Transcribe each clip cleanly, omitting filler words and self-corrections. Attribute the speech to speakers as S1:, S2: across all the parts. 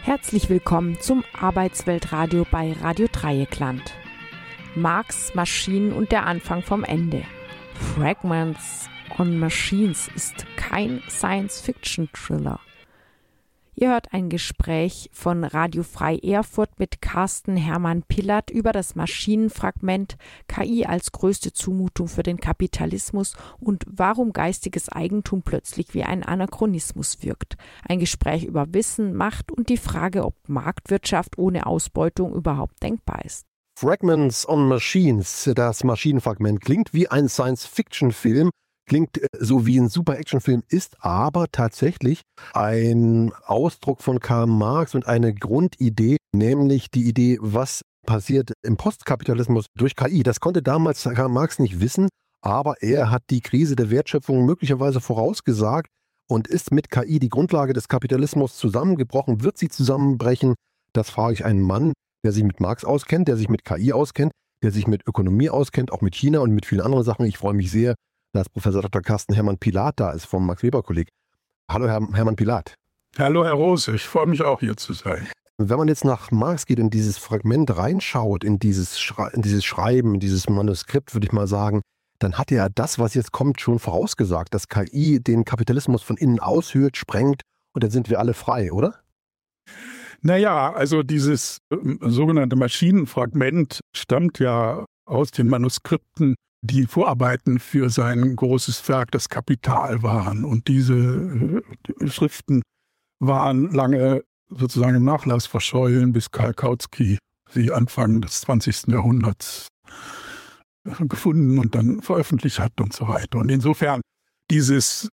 S1: Herzlich willkommen zum Arbeitsweltradio bei Radio Dreieckland. Marx, Maschinen und der Anfang vom Ende. Fragments on Machines ist kein Science-Fiction-Thriller. Ihr hört ein Gespräch von Radio Frei Erfurt mit Carsten Hermann Pillath über das Maschinenfragment, KI als größte Zumutung für den Kapitalismus und warum geistiges Eigentum plötzlich wie ein Anachronismus wirkt. Ein Gespräch über Wissen, Macht und die Frage, ob Marktwirtschaft ohne Ausbeutung überhaupt denkbar ist.
S2: Fragments on Machines, das Maschinenfragment, klingt wie ein Science-Fiction-Film, klingt so wie ein Super-Action-Film, ist aber tatsächlich ein Ausdruck von Karl Marx und eine Grundidee, nämlich die Idee, was passiert im Postkapitalismus durch KI. Das konnte damals Karl Marx nicht wissen, aber er hat die Krise der Wertschöpfung möglicherweise vorausgesagt und ist mit KI die Grundlage des Kapitalismus zusammengebrochen. Wird sie zusammenbrechen? Das frage ich einen Mann, der sich mit Marx auskennt, der sich mit KI auskennt, der sich mit Ökonomie auskennt, auch mit China und mit vielen anderen Sachen. Ich freue mich sehr, dass Professor Dr. Carsten Hermann Pillath da ist vom Max-Weber-Kolleg. Hallo, Herr Hermann Pillath.
S3: Hallo, Herr Rose, ich freue mich auch, hier zu sein.
S2: Wenn man jetzt nach Marx geht, in dieses Fragment reinschaut, in dieses Schreiben, in dieses Manuskript, würde ich mal sagen, dann hat er das, was jetzt kommt, schon vorausgesagt, dass KI den Kapitalismus von innen aushöhlt, sprengt und dann sind wir alle frei, oder?
S3: Naja, also dieses sogenannte Maschinenfragment stammt ja aus den Manuskripten, die Vorarbeiten für sein großes Werk, das Kapital waren. Und diese Schriften waren lange sozusagen im Nachlass verschollen, bis Karl Kautsky sie Anfang des 20. Jahrhunderts gefunden und dann veröffentlicht hat und so weiter. Und insofern dieses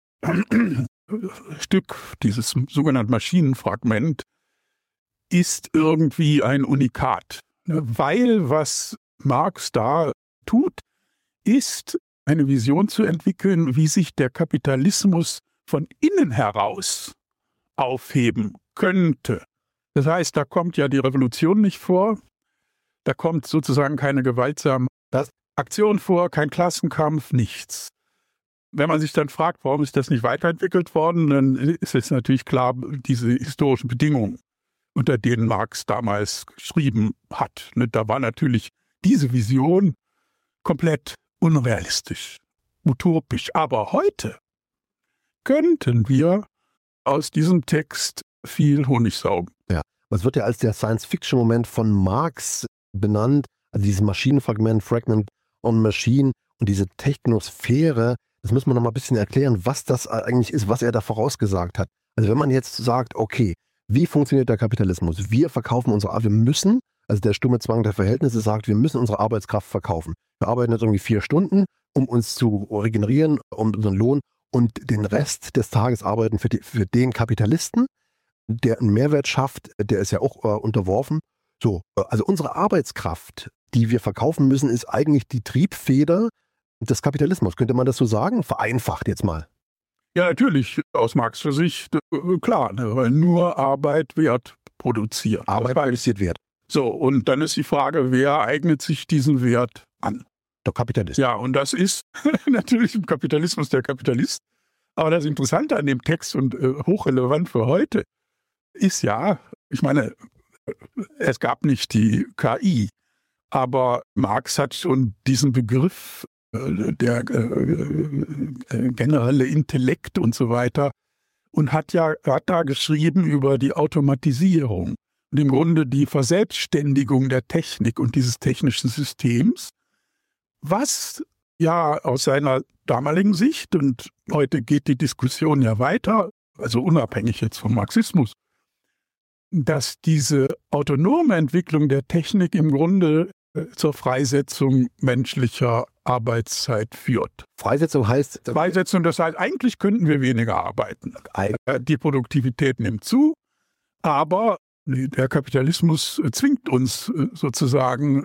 S3: Stück, dieses sogenannte Maschinenfragment, ist irgendwie ein Unikat. Weil was Marx da tut, ist eine Vision zu entwickeln, wie sich der Kapitalismus von innen heraus aufheben könnte. Das heißt, da kommt ja die Revolution nicht vor, da kommt sozusagen keine gewaltsame Aktion vor, kein Klassenkampf, nichts. Wenn man sich dann fragt, warum ist das nicht weiterentwickelt worden, dann ist es natürlich klar, diese historischen Bedingungen, unter denen Marx damals geschrieben hat. Da war natürlich diese Vision komplett unrealistisch, utopisch. Aber heute könnten wir aus diesem Text viel Honig saugen.
S2: Ja, es wird ja als der Science-Fiction-Moment von Marx benannt, also dieses Maschinenfragment, Fragment on Machine und diese Technosphäre. Das müssen wir noch mal ein bisschen erklären, was das eigentlich ist, was er da vorausgesagt hat. Also wenn man jetzt sagt, okay, wie funktioniert der Kapitalismus? Wir verkaufen unsere Arbeit, wir müssen, also der stumme Zwang der Verhältnisse sagt, wir müssen unsere Arbeitskraft verkaufen. Wir arbeiten jetzt irgendwie 4 Stunden, um uns zu regenerieren, um unseren Lohn und den Rest des Tages arbeiten für den Kapitalisten, der einen Mehrwert schafft, der ist ja auch unterworfen. So, also unsere Arbeitskraft, die wir verkaufen müssen, ist eigentlich die Triebfeder des Kapitalismus. Könnte man das so sagen? Vereinfacht jetzt mal.
S3: Ja, natürlich, aus Marxischer Sicht, klar, weil nur Arbeit Wert produziert.
S2: Arbeit produziert Wert.
S3: So, und dann ist die Frage, wer eignet sich diesen Wert an?
S2: Der Kapitalist.
S3: Ja, und das ist natürlich im Kapitalismus der Kapitalist. Aber das Interessante an dem Text und hochrelevant für heute ist ja, ich meine, es gab nicht die KI, aber Marx hat schon diesen Begriff, der generelle Intellekt und so weiter, und hat da geschrieben über die Automatisierung und im Grunde die Verselbstständigung der Technik und dieses technischen Systems, was ja aus seiner damaligen Sicht, und heute geht die Diskussion ja weiter, also unabhängig jetzt vom Marxismus, dass diese autonome Entwicklung der Technik im Grunde zur Freisetzung menschlicher Arbeitszeit führt.
S2: Freisetzung heißt?
S3: Freisetzung, das heißt, eigentlich könnten wir weniger arbeiten. Die Produktivität nimmt zu, aber der Kapitalismus zwingt uns sozusagen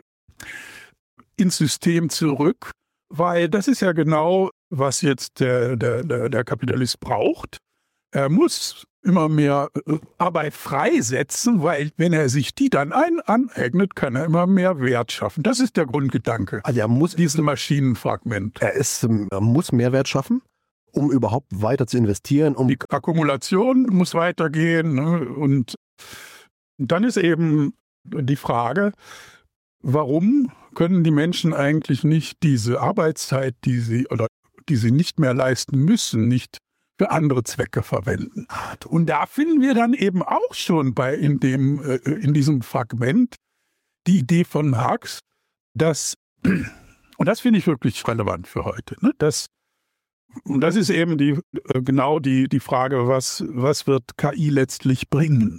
S3: ins System zurück, weil das ist ja genau, was jetzt der Kapitalist braucht. Er muss immer mehr Arbeit freisetzen, weil wenn er sich die dann aneignet, kann er immer mehr Wert schaffen. Das ist der Grundgedanke.
S2: Also er muss
S3: dieses Maschinenfragment.
S2: Er muss Mehrwert schaffen, um überhaupt weiter zu investieren.
S3: Die Akkumulation muss weitergehen, ne? Und dann ist eben die Frage, warum können die Menschen eigentlich nicht diese Arbeitszeit, die sie nicht mehr leisten müssen, nicht für andere Zwecke verwenden? Und da finden wir dann eben auch schon in diesem Fragment die Idee von Marx, dass, und das finde ich wirklich relevant für heute, ne, und das ist eben genau die Frage, was wird KI letztlich bringen?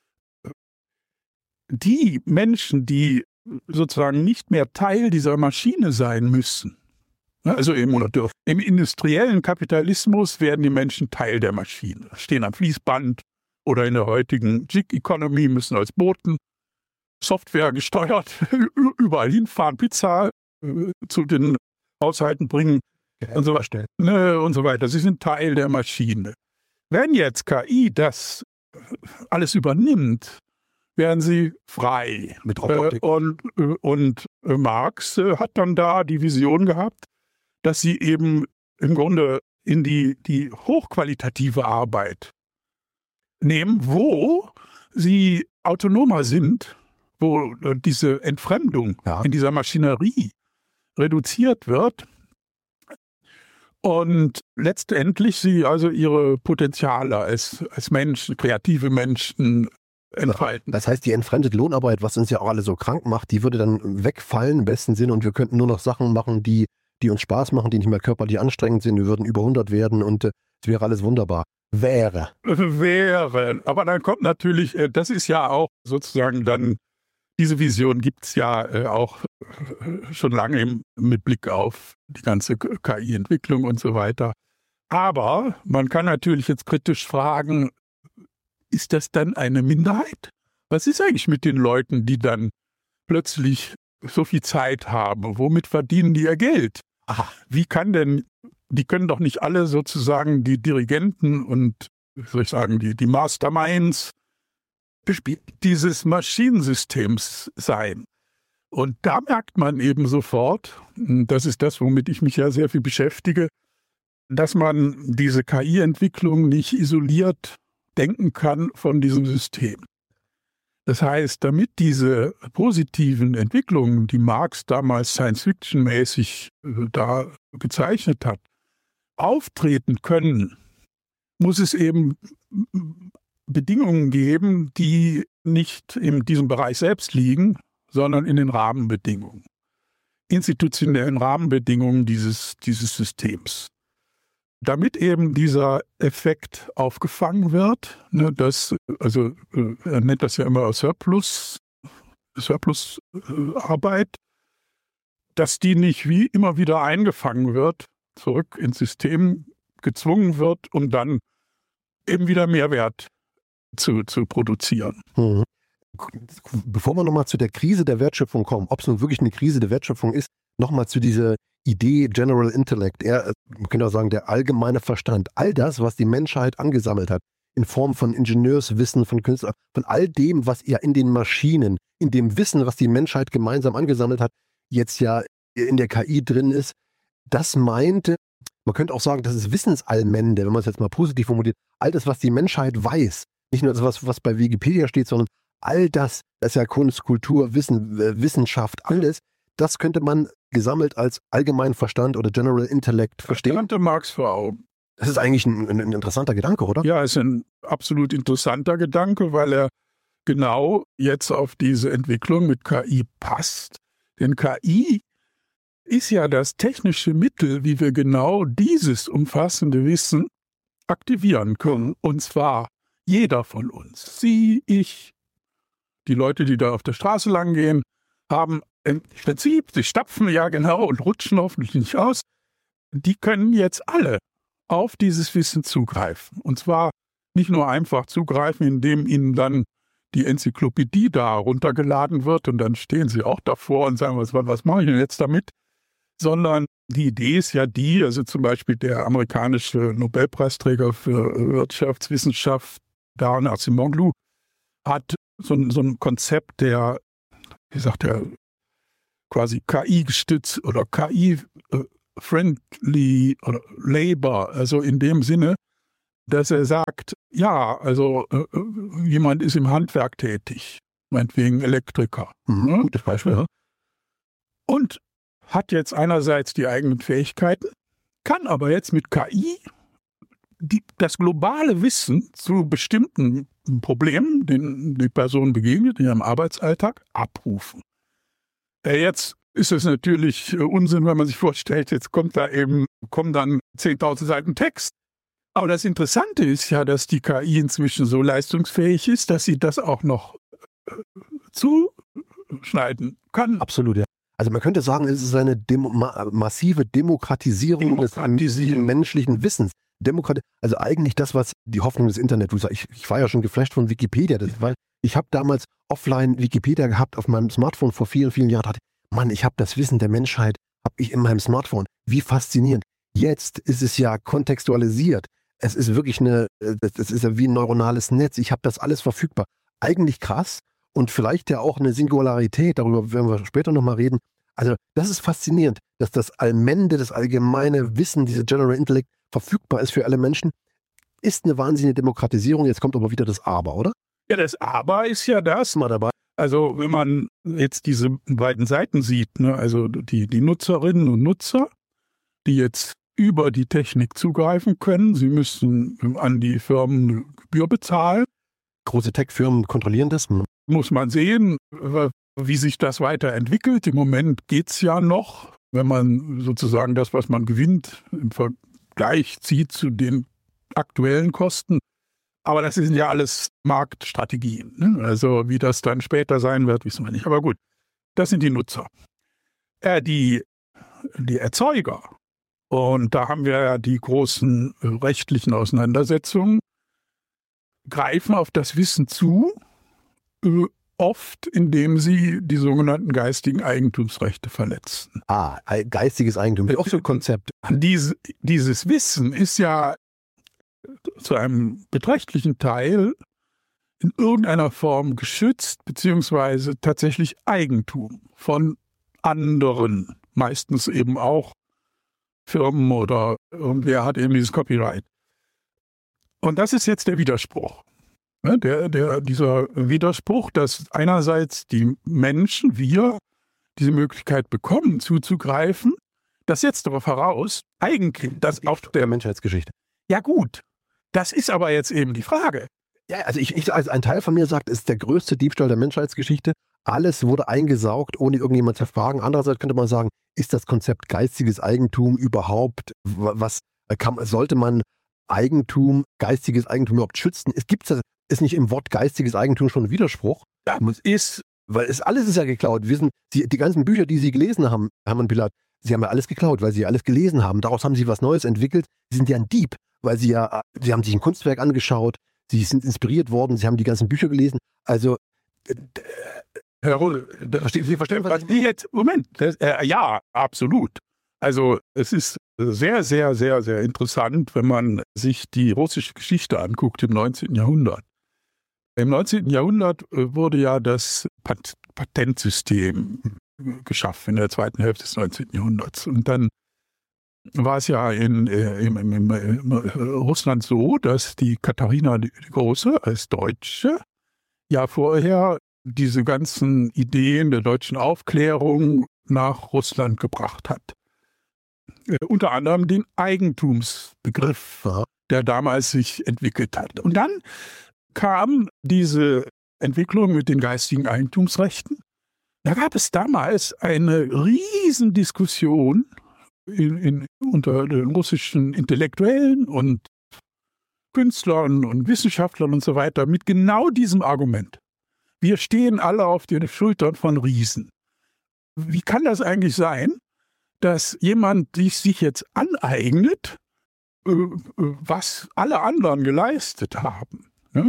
S3: Die Menschen, die sozusagen nicht mehr Teil dieser Maschine sein müssen, also im industriellen Kapitalismus werden die Menschen Teil der Maschine, stehen am Fließband oder in der heutigen Gig-Economy, müssen als Boten Software gesteuert überall hinfahren, Pizza zu den Haushalten bringen und so weiter. Sie sind Teil der Maschine. Wenn jetzt KI das alles übernimmt, werden sie frei.
S2: Mit Robotik.
S3: Und Marx hat dann da die Vision gehabt, dass sie eben im Grunde in die hochqualitative Arbeit nehmen, wo sie autonomer sind, wo diese Entfremdung in dieser Maschinerie reduziert wird und letztendlich sie also ihre Potenziale als Menschen, kreative Menschen entfalten.
S2: Das heißt, die entfremdete Lohnarbeit, was uns ja auch alle so krank macht, die würde dann wegfallen im besten Sinne und wir könnten nur noch Sachen machen, die uns Spaß machen, die nicht mehr körperlich anstrengend sind. Wir würden über 100 werden und es wäre alles wunderbar. Wäre.
S3: Aber dann kommt natürlich, das ist ja auch sozusagen dann, diese Vision gibt es ja auch schon lange mit Blick auf die ganze KI-Entwicklung und so weiter. Aber man kann natürlich jetzt kritisch fragen, ist das dann eine Minderheit? Was ist eigentlich mit den Leuten, die dann plötzlich so viel Zeit haben? Womit verdienen die ihr Geld?
S2: Aha.
S3: Die können doch nicht alle sozusagen die Dirigenten und, wie soll ich sagen, die Masterminds dieses Maschinensystems sein. Und da merkt man eben sofort, das ist das, womit ich mich ja sehr viel beschäftige, dass man diese KI-Entwicklung nicht isoliert denken kann von diesem System. Das heißt, damit diese positiven Entwicklungen, die Marx damals Science-Fiction-mäßig da gezeichnet hat, auftreten können, muss es eben Bedingungen geben, die nicht in diesem Bereich selbst liegen, sondern in den Rahmenbedingungen, institutionellen Rahmenbedingungen dieses Systems. Damit eben dieser Effekt aufgefangen wird, ne, er nennt das ja immer Surplus-Arbeit, dass die nicht wie immer wieder eingefangen wird, zurück ins System gezwungen wird, um dann eben wieder Mehrwert zu produzieren.
S2: Mhm. Bevor wir nochmal zu der Krise der Wertschöpfung kommen, ob es nun wirklich eine Krise der Wertschöpfung ist, nochmal zu dieser Idee General Intellect, man könnte auch sagen, der allgemeine Verstand, all das, was die Menschheit angesammelt hat, in Form von Ingenieurswissen, von Künstler, von all dem, was ja in den Maschinen, in dem Wissen, was die Menschheit gemeinsam angesammelt hat, jetzt ja in der KI drin ist, das meinte, man könnte auch sagen, das ist Wissensallmende, wenn man es jetzt mal positiv formuliert, all das, was die Menschheit weiß, nicht nur das, was bei Wikipedia steht, sondern all das ist ja Kunst, Kultur, Wissen, Wissenschaft, alles, das könnte man gesammelt als allgemeinen Verstand oder General Intellect verstehen.
S3: Das hatte Marx vor Augen.
S2: Das ist eigentlich ein interessanter Gedanke, oder?
S3: Ja, es ist ein absolut interessanter Gedanke, weil er genau jetzt auf diese Entwicklung mit KI passt. Denn KI ist ja das technische Mittel, wie wir genau dieses umfassende Wissen aktivieren können. Und zwar jeder von uns. Sie, ich, die Leute, die da auf der Straße lang gehen, haben im Prinzip, sie stapfen ja genau und rutschen hoffentlich nicht aus. Die können jetzt alle auf dieses Wissen zugreifen. Und zwar nicht nur einfach zugreifen, indem ihnen dann die Enzyklopädie da runtergeladen wird und dann stehen sie auch davor und sagen, was mache ich denn jetzt damit? Sondern die Idee ist ja also zum Beispiel der amerikanische Nobelpreisträger für Wirtschaftswissenschaft, Bernard Simondlou, hat so ein Konzept der, wie sagt er, quasi KI-gestützt oder KI-friendly oder Labor, also in dem Sinne, dass er sagt, ja, also jemand ist im Handwerk tätig, meinetwegen Elektriker. Ne?
S2: Gutes Beispiel, ja.
S3: Und hat jetzt einerseits die eigenen Fähigkeiten, kann aber jetzt mit KI das globale Wissen zu bestimmten Problemen, denen die Person begegnet in ihrem Arbeitsalltag, abrufen. Jetzt ist es natürlich Unsinn, wenn man sich vorstellt, jetzt kommen dann 10.000 Seiten Text. Aber das Interessante ist ja, dass die KI inzwischen so leistungsfähig ist, dass sie das auch noch zuschneiden kann.
S2: Absolut, ja. Also man könnte sagen, es ist eine massive Demokratisierung des menschlichen Wissens. Also eigentlich das, was die Hoffnung des Internet, ich war ja schon geflasht von Wikipedia, weil ich habe damals offline Wikipedia gehabt auf meinem Smartphone vor vielen, vielen Jahren. Dachte, Mann, ich habe das Wissen der Menschheit, habe ich in meinem Smartphone. Wie faszinierend. Jetzt ist es ja kontextualisiert. Es ist wirklich das ist ja wie ein neuronales Netz. Ich habe das alles verfügbar. Eigentlich krass und vielleicht ja auch eine Singularität, darüber werden wir später nochmal reden. Also das ist faszinierend, dass das Allmende, das allgemeine Wissen, diese General Intellect verfügbar ist für alle Menschen, ist eine wahnsinnige Demokratisierung. Jetzt kommt aber wieder das Aber, oder?
S3: Ja, das Aber ist ja das.
S2: Mal dabei.
S3: Also wenn man jetzt diese beiden Seiten sieht, ne, also die Nutzerinnen und Nutzer, die jetzt über die Technik zugreifen können, sie müssen an die Firmen eine Gebühr bezahlen.
S2: Große Tech-Firmen kontrollieren das.
S3: Muss man sehen, wie sich das weiterentwickelt. Im Moment geht es ja noch, wenn man sozusagen das, was man gewinnt, im Vergleich zieht zu den aktuellen Kosten. Aber das sind ja alles Marktstrategien. Ne? Also wie das dann später sein wird, wissen wir nicht. Aber gut, das sind die Nutzer. Die Erzeuger, und da haben wir ja die großen rechtlichen Auseinandersetzungen, greifen auf das Wissen zu, oft indem sie die sogenannten geistigen Eigentumsrechte verletzen.
S2: Geistiges Eigentum, auch so ein Konzept.
S3: Dieses Wissen ist ja zu einem beträchtlichen Teil in irgendeiner Form geschützt, beziehungsweise tatsächlich Eigentum von anderen, meistens eben auch Firmen oder irgendwer hat eben dieses Copyright. Und das ist jetzt der Widerspruch. Dieser Widerspruch, dass einerseits die Menschen, wir, diese Möglichkeit bekommen, zuzugreifen, das setzt aber voraus, eigentlich das auf
S2: der Menschheitsgeschichte.
S3: Ja gut, das ist aber jetzt eben die Frage.
S2: Ja, also also ein Teil von mir sagt, es ist der größte Diebstahl der Menschheitsgeschichte. Alles wurde eingesaugt, ohne irgendjemand zu fragen. Andererseits könnte man sagen, ist das Konzept geistiges Eigentum überhaupt, sollte man geistiges Eigentum überhaupt schützen? Ist nicht im Wort geistiges Eigentum schon ein Widerspruch?
S3: Ja,
S2: weil alles ist ja geklaut. Die ganzen Bücher, die Sie gelesen haben, Hermann Pilat, Sie haben ja alles geklaut, weil Sie alles gelesen haben. Daraus haben Sie was Neues entwickelt. Sie sind ja ein Dieb, weil Sie haben sich ein Kunstwerk angeschaut, Sie sind inspiriert worden, Sie haben die ganzen Bücher gelesen. Also,
S3: Herr Rolle, Sie verstehen, was ich jetzt, Moment, ja, absolut. Also es ist sehr, sehr, sehr, sehr interessant, wenn man sich die russische Geschichte anguckt im 19. Jahrhundert. Im 19. Jahrhundert wurde ja das Patentsystem geschaffen in der zweiten Hälfte des 19. Jahrhunderts. Und dann war es ja in Russland so, dass die Katharina die Große als Deutsche ja vorher diese ganzen Ideen der deutschen Aufklärung nach Russland gebracht hat. Unter anderem den Eigentumsbegriff, der damals sich entwickelt hat. Und dann kam diese Entwicklung mit den geistigen Eigentumsrechten. Da gab es damals eine Riesendiskussion unter den russischen Intellektuellen und Künstlern und Wissenschaftlern und so weiter mit genau diesem Argument. Wir stehen alle auf den Schultern von Riesen. Wie kann das eigentlich sein, dass jemand sich jetzt aneignet, was alle anderen geleistet haben?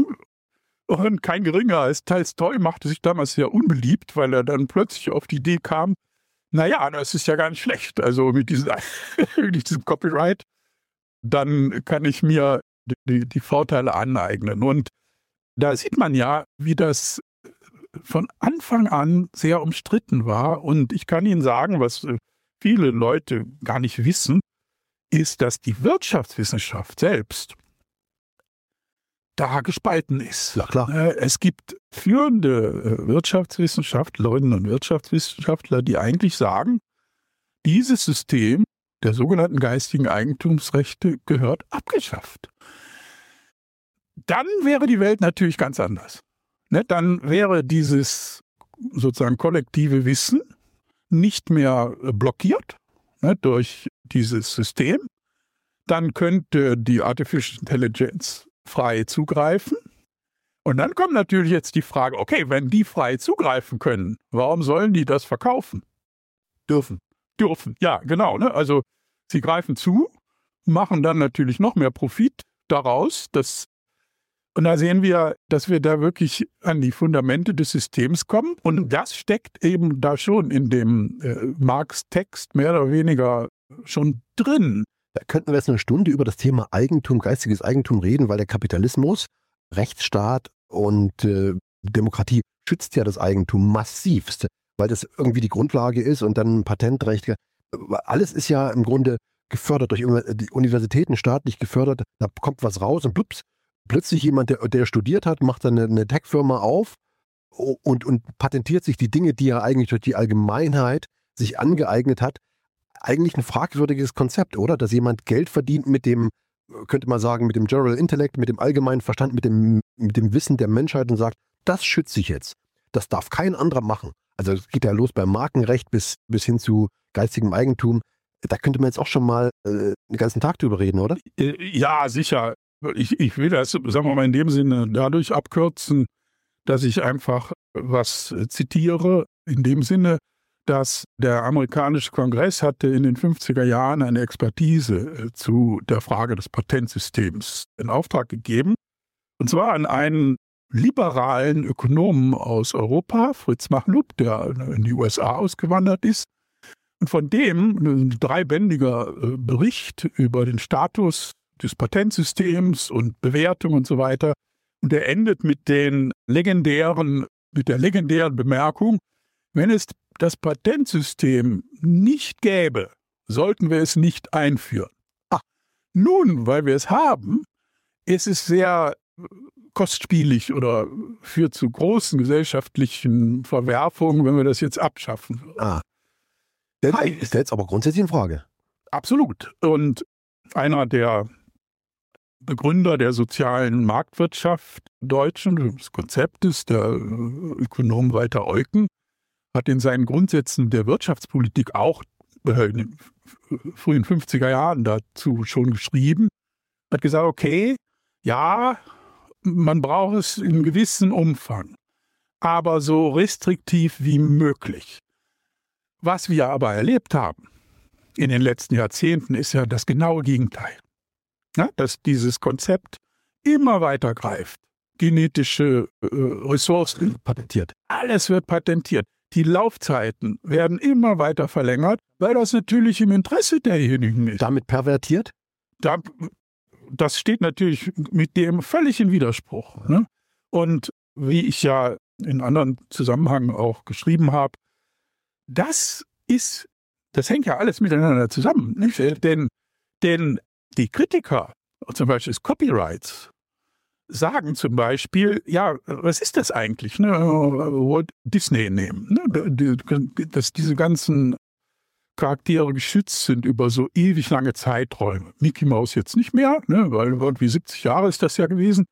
S3: Und kein geringer als Tolstoi machte sich damals sehr unbeliebt, weil er dann plötzlich auf die Idee kam, naja, das ist ja gar nicht schlecht. Also mit diesem Copyright, dann kann ich mir die Vorteile aneignen. Und da sieht man ja, wie das von Anfang an sehr umstritten war. Und ich kann Ihnen sagen, was viele Leute gar nicht wissen, ist, dass die Wirtschaftswissenschaft selbst da gespalten ist.
S2: Ja, klar.
S3: Es gibt führende Wirtschaftswissenschaftlerinnen und Wirtschaftswissenschaftler, die eigentlich sagen, dieses System der sogenannten geistigen Eigentumsrechte gehört abgeschafft. Dann wäre die Welt natürlich ganz anders. Dann wäre dieses sozusagen kollektive Wissen nicht mehr blockiert durch dieses System. Dann könnte die Artificial Intelligence frei zugreifen. Und dann kommt natürlich jetzt die Frage, okay, wenn die frei zugreifen können, warum sollen die das verkaufen? Dürfen, ja, genau. Also sie greifen zu, machen dann natürlich noch mehr Profit daraus. Und da sehen wir, dass wir da wirklich an die Fundamente des Systems kommen. Und das steckt eben da schon in dem Marx-Text mehr oder weniger schon drin.
S2: Da könnten wir jetzt eine Stunde über das Thema Eigentum, geistiges Eigentum reden, weil der Kapitalismus, Rechtsstaat und Demokratie schützt ja das Eigentum massivst, weil das irgendwie die Grundlage ist und dann Patentrecht. Alles ist ja im Grunde gefördert durch die Universitäten, staatlich gefördert. Da kommt was raus und plötzlich jemand, der studiert hat, macht dann eine Tech-Firma auf und patentiert sich die Dinge, die er eigentlich durch die Allgemeinheit sich angeeignet hat. Eigentlich ein fragwürdiges Konzept, oder? Dass jemand Geld verdient mit dem, könnte man sagen, mit dem General Intellect, mit dem allgemeinen Verstand, mit dem Wissen der Menschheit und sagt, das schütze ich jetzt. Das darf kein anderer machen. Also es geht ja los beim Markenrecht bis hin zu geistigem Eigentum. Da könnte man jetzt auch schon mal den ganzen Tag drüber reden, oder?
S3: Ja, sicher. Ich will das, sagen wir mal, in dem Sinne dadurch abkürzen, dass ich einfach was zitiere, in dem Sinne, dass der amerikanische Kongress hatte in den 50er Jahren eine Expertise zu der Frage des Patentsystems in Auftrag gegeben. Und zwar an einen liberalen Ökonomen aus Europa, Fritz Machlup, der in die USA ausgewandert ist. Und von dem ein 3-bändiger Bericht über den Status des Patentsystems und Bewertung und so weiter. Und er endet mit der legendären Bemerkung, wenn es das Patentsystem nicht gäbe, sollten wir es nicht einführen. Nun, weil wir es haben, ist es sehr kostspielig oder führt zu großen gesellschaftlichen Verwerfungen, wenn wir das jetzt abschaffen würden.
S2: Ist jetzt aber grundsätzlich in Frage.
S3: Absolut. Und einer der Begründer der sozialen Marktwirtschaft Deutschen, des Konzeptes, der Ökonom Walter Eucken, hat in seinen Grundsätzen der Wirtschaftspolitik auch in den frühen 50er Jahren dazu schon geschrieben, hat gesagt, okay, ja, man braucht es in gewissem Umfang, aber so restriktiv wie möglich. Was wir aber erlebt haben in den letzten Jahrzehnten, ist ja das genaue Gegenteil. Dass dieses Konzept immer weiter greift. Genetische Ressourcen patentiert. Alles wird patentiert. Die Laufzeiten werden immer weiter verlängert, weil das natürlich im Interesse derjenigen ist.
S2: Damit pervertiert?
S3: Das steht natürlich mit dem völlig in Widerspruch. Ne? Und wie ich ja in anderen Zusammenhängen auch geschrieben habe, das hängt ja alles miteinander zusammen. Nicht? Denn die Kritiker, zum Beispiel des Copyrights, sagen zum Beispiel, ja, was ist das eigentlich? Ne? Walt Disney nehmen, ne? Dass diese ganzen Charaktere geschützt sind über so ewig lange Zeiträume. Mickey Mouse jetzt nicht mehr, ne? Weil irgendwie 70 Jahre ist das ja gewesen.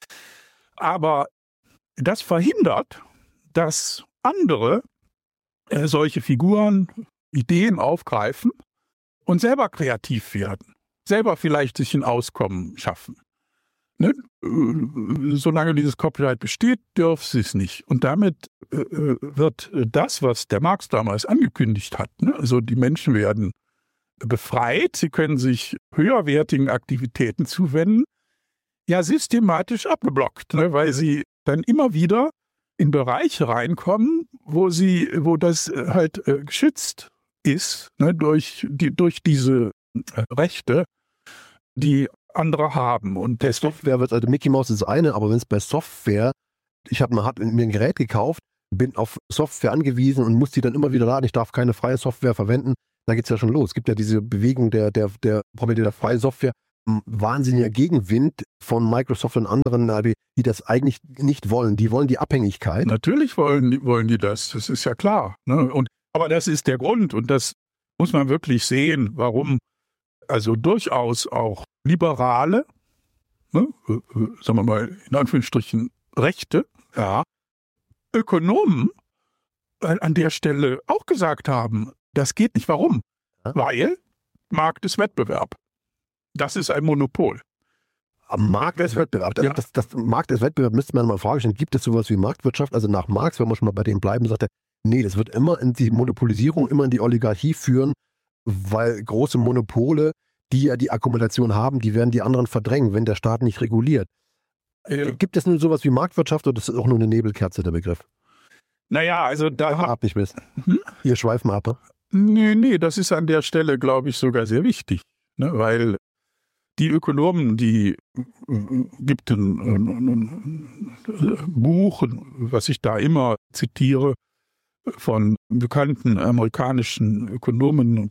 S3: Aber das verhindert, dass andere solche Figuren, Ideen aufgreifen und selber kreativ werden. Selber vielleicht sich ein Auskommen schaffen. Ne? Solange dieses Copyright besteht, dürfen sie es nicht. Und damit wird das, was der Marx damals angekündigt hat, ne? Also die Menschen werden befreit, sie können sich höherwertigen Aktivitäten zuwenden, ja systematisch abgeblockt, ne? Weil sie dann immer wieder in Bereiche reinkommen, wo das halt geschützt ist, ne? Durch diese Rechte, die andere haben. Und
S2: der Software wird, also Mickey Mouse ist eine, aber wenn es bei Software, man hat mir ein Gerät gekauft, bin auf Software angewiesen und muss die dann immer wieder laden, ich darf keine freie Software verwenden, da geht es ja schon los. Es gibt ja diese Bewegung der freie Software. wahnsinniger Gegenwind von Microsoft und anderen, die das eigentlich nicht wollen. Die wollen die Abhängigkeit.
S3: Natürlich wollen die das. Das ist ja klar. Ne? Aber das ist der Grund. Und das muss man wirklich sehen, warum also durchaus auch Liberale, ne, sagen wir mal in Anführungsstrichen Rechte, Ökonomen an der Stelle auch gesagt haben, das geht nicht. Warum? Ja. Weil Markt ist Wettbewerb. Das ist ein Monopol.
S2: Markt ist Wettbewerb. Das Markt ist Wettbewerb, müsste man mal fragen stellen, gibt es sowas wie Marktwirtschaft? Also nach Marx, wenn wir schon mal bei dem bleiben, sagt er, nee, das wird immer in die Monopolisierung, immer in die Oligarchie führen, weil große Monopole, die ja die Akkumulation haben, die werden die anderen verdrängen, wenn der Staat nicht reguliert. Gibt es nun sowas wie Marktwirtschaft oder ist das auch nur eine Nebelkerze, der Begriff?
S3: Naja, also da...
S2: Nicht miss. Hier schweifen wir ab.
S3: Nee, das ist an der Stelle, glaube ich, sogar sehr wichtig. Ne? Weil die Ökonomen, die gibt ein Buch, was ich da immer zitiere, von bekannten amerikanischen Ökonomen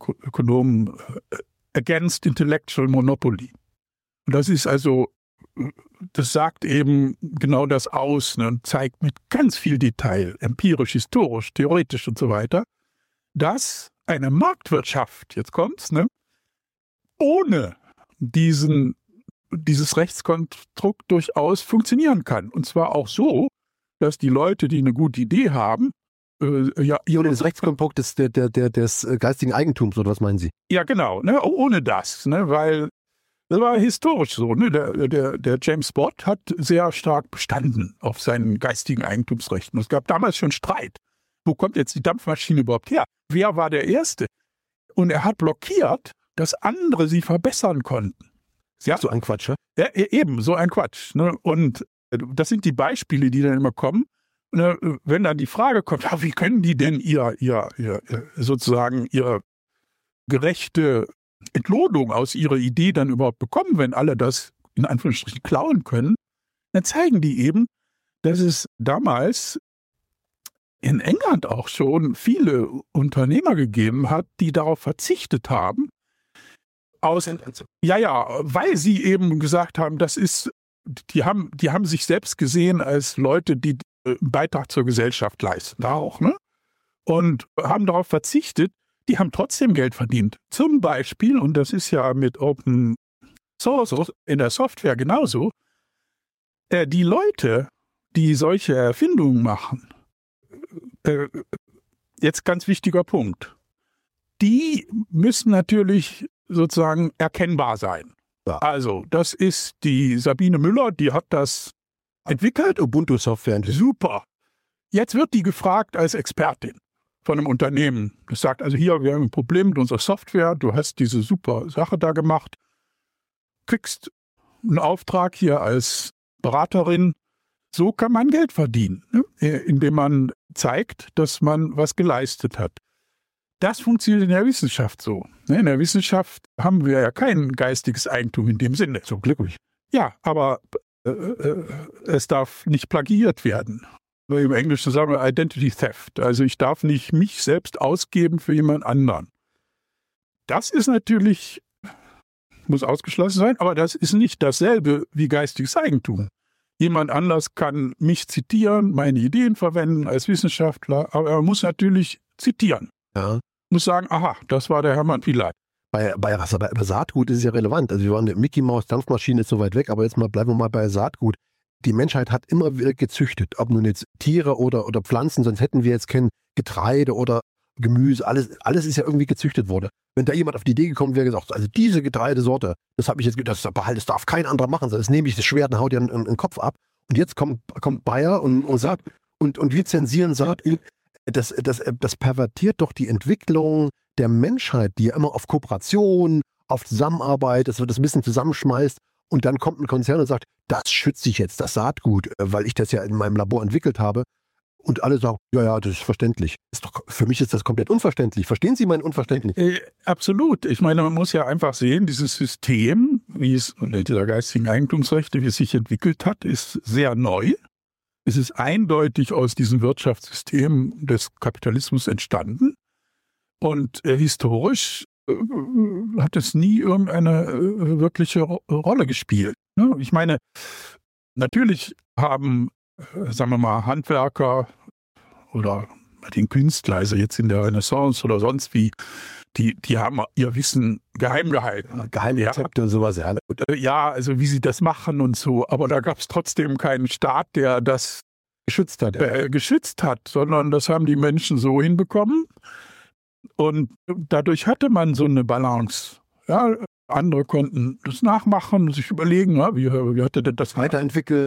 S3: Against Intellectual Monopoly. Und das ist also, das sagt eben genau das aus, ne, und zeigt mit ganz viel Detail, empirisch, historisch, theoretisch und so weiter, dass eine Marktwirtschaft, jetzt kommt's, ne, ohne dieses Rechtskonstrukt durchaus funktionieren kann. Und zwar auch so, dass die Leute, die eine gute Idee haben,
S2: das Rechtskonstrukt des geistigen Eigentums, oder was meinen Sie?
S3: Ja, genau, ne, ohne das, ne, weil das war historisch so. Ne, der James Bott hat sehr stark bestanden auf seinen geistigen Eigentumsrechten. Es gab damals schon Streit. Wo kommt jetzt die Dampfmaschine überhaupt her? Wer war der Erste? Und er hat blockiert, dass andere sie verbessern konnten.
S2: Ja? So ein Quatsch, ja?
S3: Ja, eben, so ein Quatsch. Ne? Und das sind die Beispiele, die dann immer kommen. Und wenn dann die Frage kommt, wie können die denn ihre gerechte Entlohnung aus ihrer Idee dann überhaupt bekommen, wenn alle das in Anführungsstrichen klauen können, dann zeigen die eben, dass es damals in England auch schon viele Unternehmer gegeben hat, die darauf verzichtet haben, weil sie eben gesagt haben, die haben sich selbst gesehen als Leute, die einen Beitrag zur Gesellschaft leisten, auch, ne? Und haben darauf verzichtet, die haben trotzdem Geld verdient. Zum Beispiel, und das ist ja mit Open Source in der Software genauso, die Leute, die solche Erfindungen machen, jetzt ganz wichtiger Punkt, die müssen natürlich sozusagen erkennbar sein. Ja. Also, das ist die Sabine Müller, die hat das entwickelt.
S2: Ubuntu-Software.
S3: Super. Jetzt wird die gefragt als Expertin von einem Unternehmen. Das sagt also, hier, wir haben ein Problem mit unserer Software, du hast diese super Sache da gemacht, kriegst einen Auftrag hier als Beraterin. So kann man Geld verdienen, ne? Indem man zeigt, dass man was geleistet hat. Das funktioniert in der Wissenschaft so. In der Wissenschaft haben wir ja kein geistiges Eigentum in dem Sinne.
S2: Zum Glück nicht.
S3: Ja, aber es darf nicht plagiiert werden. Im Englischen sagen wir Identity Theft. Also ich darf nicht mich selbst ausgeben für jemand anderen. Das ist natürlich, muss ausgeschlossen sein, aber das ist nicht dasselbe wie geistiges Eigentum. Jemand anders kann mich zitieren, meine Ideen verwenden als Wissenschaftler, aber er muss natürlich zitieren.
S2: Ja.
S3: Muss sagen, aha, das war der Hermann Pilat.
S2: Bei Saatgut ist es ja relevant. Also wir waren eine Mickey Maus Dampfmaschine ist so weit weg, aber jetzt bleiben wir mal bei Saatgut. Die Menschheit hat immer wieder gezüchtet, ob nun jetzt Tiere oder Pflanzen, sonst hätten wir jetzt kein Getreide oder Gemüse, alles ist ja irgendwie gezüchtet worden. Wenn da jemand auf die Idee gekommen wäre, gesagt, also diese Getreidesorte, das habe ich jetzt, das darf kein anderer machen, das nehme ich das Schwert und hau dir in den Kopf ab. Und jetzt kommt Bayer und sagt, und wir zensieren Saatgut. Das pervertiert doch die Entwicklung der Menschheit, die ja immer auf Kooperation, auf Zusammenarbeit, das ein bisschen zusammenschmeißt und dann kommt ein Konzern und sagt, das schütze ich jetzt, das Saatgut, weil ich das ja in meinem Labor entwickelt habe. Und alle sagen, ja, das ist verständlich. Für mich ist das komplett unverständlich. Verstehen Sie mein Unverständnis?
S3: Absolut. Ich meine, man muss ja einfach sehen, dieses System, wie es unter dieser geistigen Eigentumsrechte, wie es sich entwickelt hat, ist sehr neu. Es ist eindeutig aus diesem Wirtschaftssystem des Kapitalismus entstanden. Und historisch hat es nie irgendeine wirkliche Rolle gespielt. Ne? Ich meine, natürlich haben, sagen wir mal, Handwerker oder den Künstler, also jetzt in der Renaissance oder sonst wie, die haben ihr Wissen geheim gehalten.
S2: Geheimrezepte und sowas, ja.
S3: Ja, also wie sie das machen und so. Aber da gab es trotzdem keinen Staat, der das geschützt hat, sondern das haben die Menschen so hinbekommen. Und dadurch hatte man so eine Balance. Ja, andere konnten das nachmachen und sich überlegen, ja, wie hatte denn das
S2: weiterentwickeln.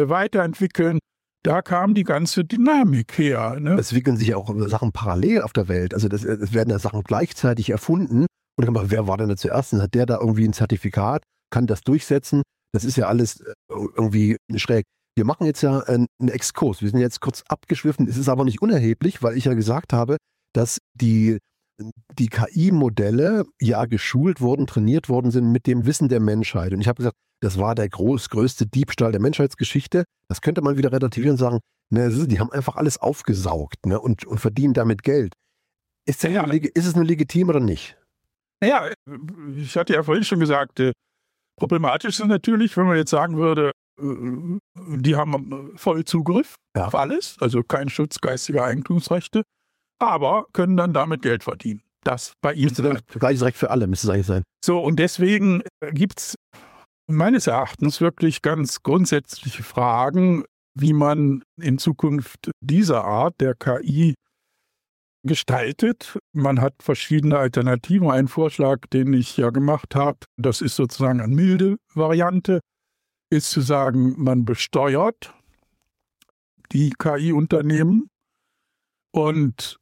S3: Da kam die ganze Dynamik her. Ne?
S2: Es entwickeln sich ja auch Sachen parallel auf der Welt. Also es werden ja Sachen gleichzeitig erfunden. Und dann kann man, wer war denn da zuerst? Hat der da irgendwie ein Zertifikat, kann das durchsetzen? Das ist ja alles irgendwie schräg. Wir machen jetzt ja einen Exkurs. Wir sind jetzt kurz abgeschwiffen. Es ist aber nicht unerheblich, weil ich ja gesagt habe, dass die KI-Modelle ja geschult wurden, trainiert worden sind mit dem Wissen der Menschheit. Und ich habe gesagt, das war der größte Diebstahl der Menschheitsgeschichte. Das könnte man wieder relativieren und sagen, ne, die haben einfach alles aufgesaugt, ne, und verdienen damit Geld. Ist es nur legitim oder nicht?
S3: Naja, ich hatte ja vorhin schon gesagt, problematisch ist natürlich, wenn man jetzt sagen würde, die haben voll Zugriff auf alles, also kein Schutz geistiger Eigentumsrechte, aber können dann damit Geld verdienen. Das bei ihnen.
S2: Gleiches Recht für alle, müsste es eigentlich sein.
S3: So, und deswegen gibt es meines Erachtens wirklich ganz grundsätzliche Fragen, wie man in Zukunft diese Art der KI gestaltet. Man hat verschiedene Alternativen. Ein Vorschlag, den ich ja gemacht habe, das ist sozusagen eine milde Variante, ist zu sagen, man besteuert die KI-Unternehmen und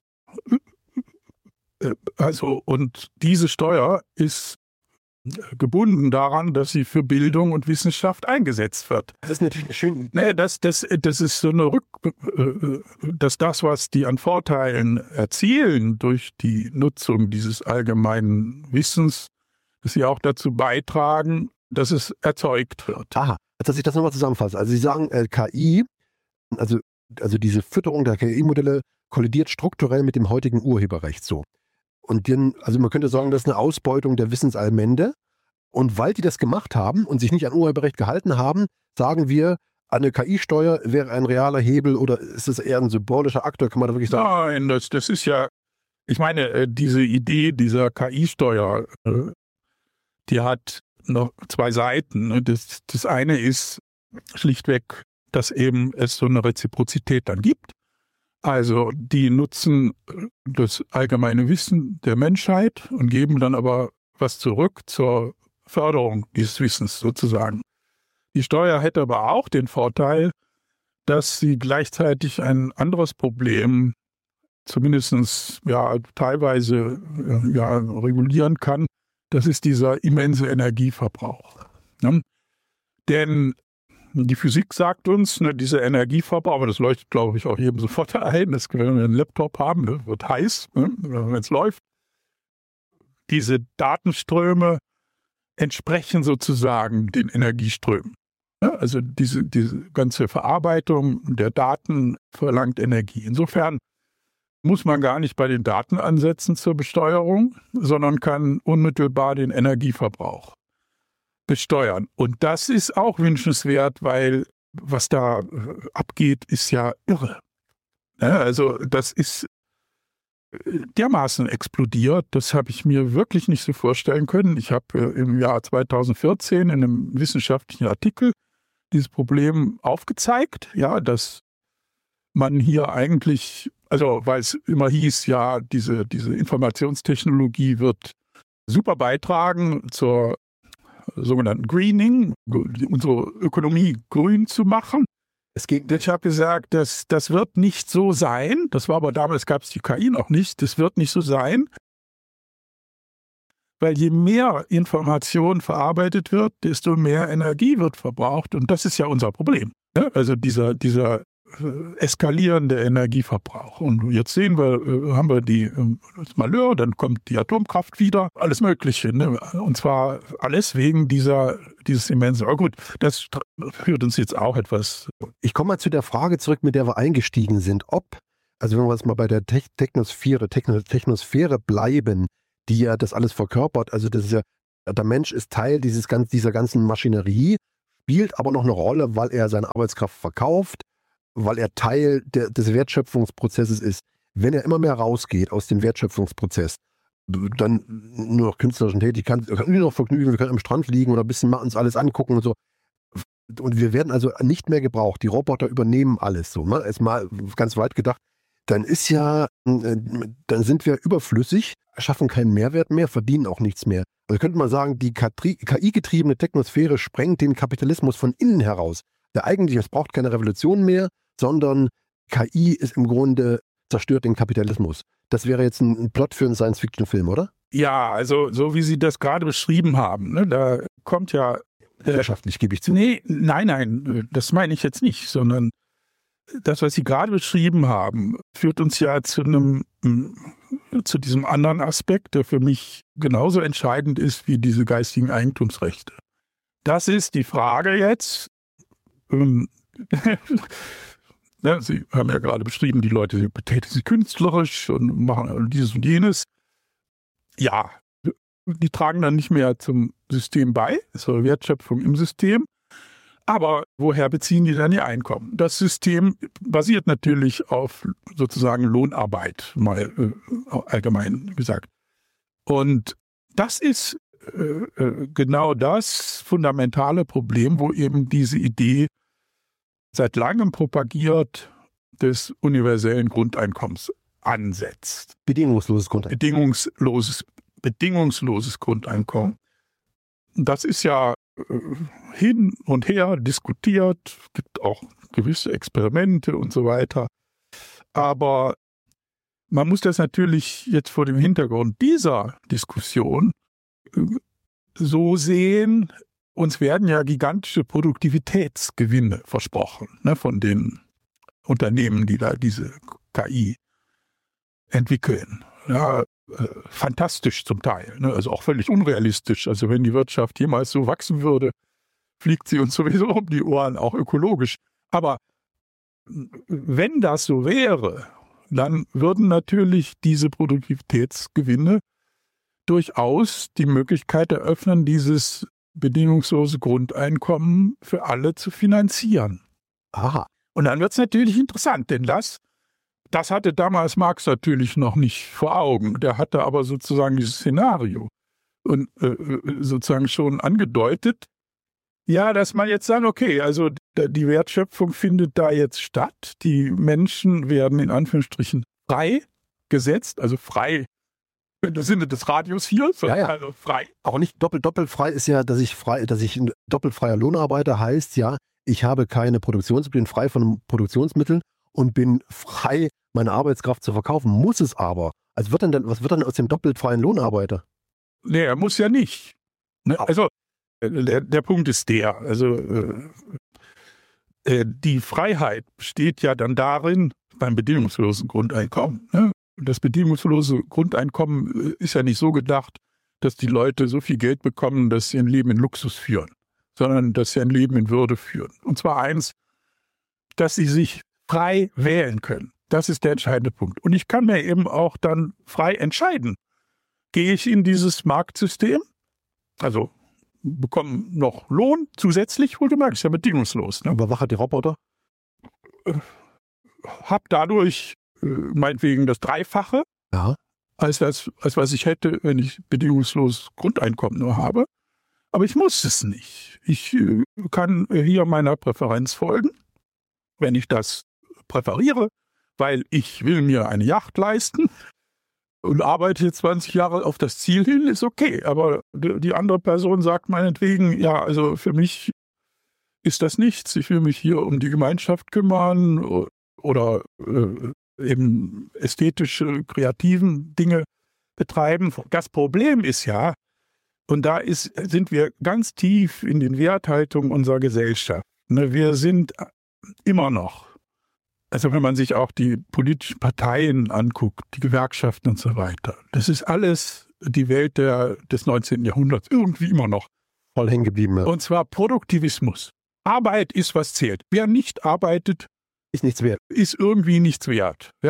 S3: diese Steuer ist gebunden daran, dass sie für Bildung und Wissenschaft eingesetzt wird.
S2: Das ist natürlich schön.
S3: Das ist so eine dass das, was die an Vorteilen erzielen durch die Nutzung dieses allgemeinen Wissens, dass sie auch dazu beitragen, dass es erzeugt wird.
S2: Aha, dass ich das nochmal zusammenfasse. Also Sie sagen, KI, also diese Fütterung der KI-Modelle kollidiert strukturell mit dem heutigen Urheberrecht so. Und also man könnte sagen, das ist eine Ausbeutung der Wissensallmende. Und weil die das gemacht haben und sich nicht an Urheberrecht gehalten haben, sagen wir, eine KI-Steuer wäre ein realer Hebel oder ist das eher ein symbolischer Akt, kann man da wirklich sagen?
S3: Nein, das ist ja, ich meine, diese Idee dieser KI-Steuer, die hat noch zwei Seiten. Das eine ist schlichtweg, dass eben es so eine Reziprozität dann gibt. Also die nutzen das allgemeine Wissen der Menschheit und geben dann aber was zurück zur Förderung dieses Wissens sozusagen. Die Steuer hätte aber auch den Vorteil, dass sie gleichzeitig ein anderes Problem zumindest teilweise regulieren kann. Das ist dieser immense Energieverbrauch. Ja? Denn die Physik sagt uns, dieser Energieverbrauch, aber das leuchtet, glaube ich, auch jedem sofort ein, dass wenn wir einen Laptop haben, wird heiß, wenn es läuft. Diese Datenströme entsprechen sozusagen den Energieströmen. Ja, also diese ganze Verarbeitung der Daten verlangt Energie. Insofern muss man gar nicht bei den Daten ansetzen zur Besteuerung, sondern kann unmittelbar den Energieverbrauch besteuern. Und das ist auch wünschenswert, weil was da abgeht, ist ja irre. Ja, also das ist dermaßen explodiert, das habe ich mir wirklich nicht so vorstellen können. Ich habe im Jahr 2014 in einem wissenschaftlichen Artikel dieses Problem aufgezeigt, ja, dass man hier eigentlich, also weil es immer hieß, ja, diese Informationstechnologie wird super beitragen zur sogenannten Greening, unsere Ökonomie grün zu machen. Ich habe gesagt, das wird nicht so sein. Das war aber damals, gab es die KI noch nicht. Das wird nicht so sein, weil je mehr Information verarbeitet wird, desto mehr Energie wird verbraucht. Und das ist ja unser Problem. Ja? Also dieser eskalierende Energieverbrauch. Und jetzt sehen wir, haben wir das Malheur, dann kommt die Atomkraft wieder, alles Mögliche. Ne? Und zwar alles wegen dieses immensen. Aber gut, das führt uns jetzt auch etwas.
S2: Ich komme mal zu der Frage zurück, mit der wir eingestiegen sind, also wenn wir jetzt mal bei der Technosphäre bleiben, die ja das alles verkörpert. Also das ist ja, der Mensch ist Teil dieser ganzen Maschinerie, spielt aber noch eine Rolle, weil er seine Arbeitskraft verkauft, weil er Teil des Wertschöpfungsprozesses ist. Wenn er immer mehr rausgeht aus dem Wertschöpfungsprozess, dann nur noch künstlerischen Tätigkeiten, kann nur noch vergnügen, wir können am Strand liegen oder ein bisschen mal uns alles angucken und so. Und wir werden also nicht mehr gebraucht. Die Roboter übernehmen alles so. Ne? Ist mal ganz weit gedacht. Dann sind wir überflüssig, schaffen keinen Mehrwert mehr, verdienen auch nichts mehr. Also könnte man sagen, die KI-getriebene Technosphäre sprengt den Kapitalismus von innen heraus. Es braucht keine Revolution mehr, sondern KI ist im Grunde zerstört den Kapitalismus. Das wäre jetzt ein Plot für einen Science-Fiction-Film, oder?
S3: Ja, also so wie Sie das gerade beschrieben haben, ne, da kommt ja...
S2: Wirtschaftlich, gebe ich zu.
S3: Nein, das meine ich jetzt nicht, sondern das, was Sie gerade beschrieben haben, führt uns ja zu diesem anderen Aspekt, der für mich genauso entscheidend ist wie diese geistigen Eigentumsrechte. Das ist die Frage jetzt, Sie haben ja gerade beschrieben, die Leute betätigen sich künstlerisch und machen dieses und jenes. Ja, die tragen dann nicht mehr zum System bei, zur Wertschöpfung im System. Aber woher beziehen die dann ihr Einkommen? Das System basiert natürlich auf sozusagen Lohnarbeit, mal allgemein gesagt. Und das ist genau das fundamentale Problem, wo eben diese Idee seit langem propagiert des universellen Grundeinkommens ansetzt.
S2: Bedingungsloses Grundeinkommen.
S3: Bedingungsloses Grundeinkommen. Das ist ja hin und her diskutiert, gibt auch gewisse Experimente und so weiter. Aber man muss das natürlich jetzt vor dem Hintergrund dieser Diskussion so sehen, uns werden ja gigantische Produktivitätsgewinne versprochen, ne, von den Unternehmen, die da diese KI entwickeln. Ja, fantastisch zum Teil, ne? Also auch völlig unrealistisch. Also wenn die Wirtschaft jemals so wachsen würde, fliegt sie uns sowieso um die Ohren, auch ökologisch. Aber wenn das so wäre, dann würden natürlich diese Produktivitätsgewinne durchaus die Möglichkeit eröffnen, dieses bedingungslose Grundeinkommen für alle zu finanzieren.
S2: Aha.
S3: Und dann wird es natürlich interessant, denn das hatte damals Marx natürlich noch nicht vor Augen. Der hatte aber sozusagen dieses Szenario und sozusagen schon angedeutet, ja, dass man jetzt sagt, okay, also die Wertschöpfung findet da jetzt statt. Die Menschen werden in Anführungsstrichen frei gesetzt, also frei im Sinne des Radios hier, also frei.
S2: Auch nicht doppelfrei ist ja, dass ich ein doppelfreier Lohnarbeiter heißt, ja, ich habe keine bin frei von Produktionsmitteln und bin frei, meine Arbeitskraft zu verkaufen, muss es aber. Also was wird denn aus dem doppelt freien Lohnarbeiter?
S3: Nee, er muss ja nicht. Ne? Also der Punkt ist der, also die Freiheit besteht ja dann darin, beim bedingungslosen Grundeinkommen. Ne? Das bedingungslose Grundeinkommen ist ja nicht so gedacht, dass die Leute so viel Geld bekommen, dass sie ein Leben in Luxus führen, sondern dass sie ein Leben in Würde führen. Und zwar eins, dass sie sich frei wählen können. Das ist der entscheidende Punkt. Und ich kann mir eben auch dann frei entscheiden. Gehe ich in dieses Marktsystem, also bekomme noch Lohn zusätzlich, wohlgemerkt, ist ja bedingungslos. Ne?
S2: Überwache die Roboter?
S3: Hab dadurch meinetwegen das Dreifache,
S2: ja,
S3: als was ich hätte, wenn ich bedingungslos Grundeinkommen nur habe. Aber ich muss es nicht. Ich kann hier meiner Präferenz folgen, wenn ich das präferiere, weil ich will mir eine Yacht leisten und arbeite jetzt 20 Jahre auf das Ziel hin, ist okay. Aber die andere Person sagt meinetwegen, ja, also für mich ist das nichts. Ich will mich hier um die Gemeinschaft kümmern oder eben ästhetische, kreativen Dinge betreiben. Das Problem ist ja, und da sind wir ganz tief in den Werthaltungen unserer Gesellschaft. Wir sind immer noch, also wenn man sich auch die politischen Parteien anguckt, die Gewerkschaften und so weiter, das ist alles die Welt des 19. Jahrhunderts, irgendwie immer noch.
S2: Voll hängen geblieben. Ja.
S3: Und zwar Produktivismus. Arbeit ist, was zählt. Wer nicht arbeitet,
S2: ist nichts wert.
S3: Ist irgendwie nichts wert. Ja,